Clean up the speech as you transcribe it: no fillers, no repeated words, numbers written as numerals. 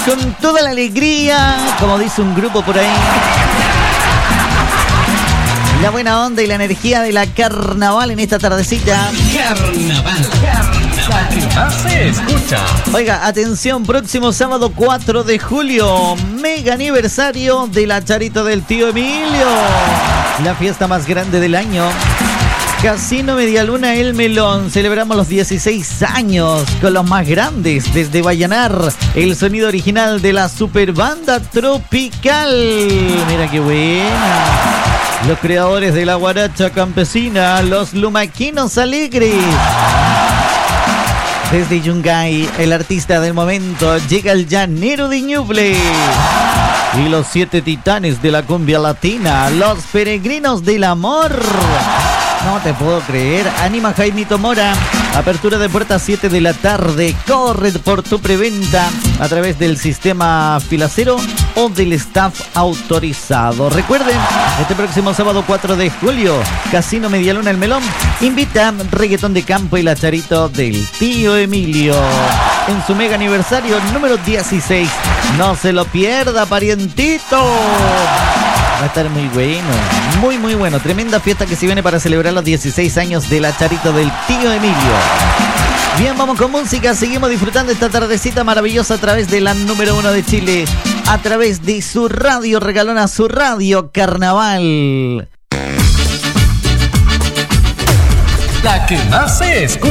con toda la alegría, como dice un grupo por ahí. La buena onda y la energía de la carnaval en esta tardecita. Carnaval. La que más se escucha. Oiga, atención, próximo sábado 4 de julio, mega aniversario de la Charito del Tío Emilio. La fiesta más grande del año. Casino Medialuna El Melón. Celebramos los 16 años con los más grandes desde Vallanar. El sonido original de la super banda tropical. Mira qué buena. Los creadores de la guaracha campesina, los lumaquinos alegres. Desde Yungay, el artista del momento, llega el llanero de Ñuble. Y los 7 titanes de la cumbia latina, los peregrinos del amor. No te puedo creer. Anima Jaimito Mora. Apertura de puertas 7 de la tarde. Corre por tu preventa a través del sistema Filacero o del staff autorizado. Recuerden, este próximo sábado 4 de julio, Casino Medialuna El Melón invita Reggaetón de Campo y la Charito del Tío Emilio en su mega aniversario número 16. No se lo pierda, parientito. Va a estar muy bueno, muy bueno. Tremenda fiesta que se viene para celebrar los 16 años de la Charito del Tío Emilio. Bien, vamos con música. Seguimos disfrutando esta tardecita maravillosa a través de la número 1 de Chile. A través de su radio regalona, su radio Carnaval. La que más se escucha.